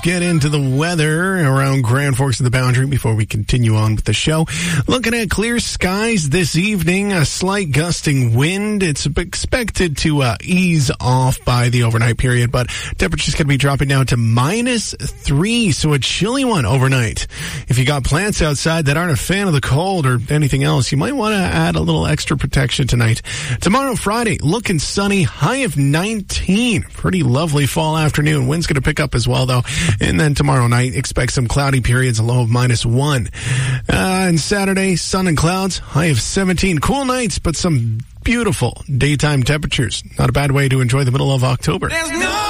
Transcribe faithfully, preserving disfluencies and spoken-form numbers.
Get into the weather around Grand Forks and the Boundary before we continue on with the show. Looking at clear skies this evening, a slight gusting wind. It's expected to uh, ease off by the overnight period, but temperature's going to be dropping down to minus three, so a chilly one overnight. If you got plants outside that aren't a fan of the cold or anything else, you might want to add a little extra protection tonight. Tomorrow, Friday, looking sunny, high of nineteen. Pretty lovely fall afternoon. Wind's going to pick up as well, though. And then tomorrow night, expect some cloudy periods, a low of minus one. Uh, and Saturday, sun and clouds, high of seventeen. Cool nights, but some beautiful daytime temperatures. Not a bad way to enjoy the middle of October. There's no